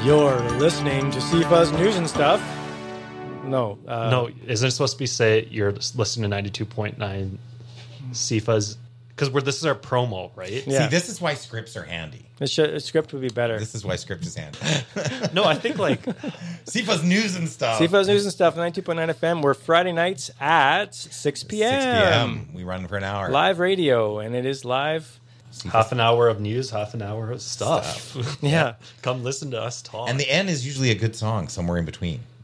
You're listening to CFA's News and Stuff. No. No, isn't it supposed to be say you're listening to 92.9 CFA's? Because this is our promo, right? Yeah. See, this is why scripts are handy. The script would be better. This is why script is handy. No, I think like CFA's News and Stuff. CFA's News and Stuff, 92.9 FM. We're Friday nights at 6 p.m. 6 p.m. We run for an hour. Live radio, and it is live. half an hour of news, half an hour of stuff. Yeah. Come listen to us talk. And the end is usually a good song somewhere in between.